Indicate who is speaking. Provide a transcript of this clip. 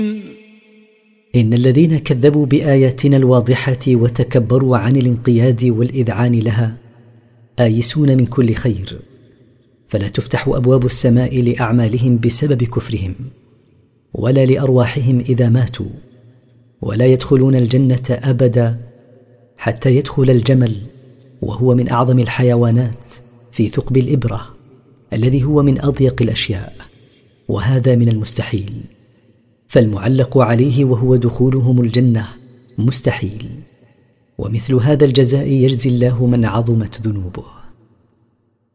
Speaker 1: إن الذين كذبوا بآياتنا الواضحة وتكبروا عن الانقياد والإذعان لها آيسون من كل خير، فلا تفتح أبواب السماء لأعمالهم بسبب كفرهم ولا لأرواحهم إذا ماتوا، ولا يدخلون الجنة أبدا حتى يدخل الجمل، وهو من أعظم الحيوانات، في ثقب الإبرة الذي هو من أضيق الأشياء، وهذا من المستحيل، فالمعلق عليه وهو دخولهم الجنة مستحيل. ومثل هذا الجزاء يجزي الله من عظمت ذنوبه.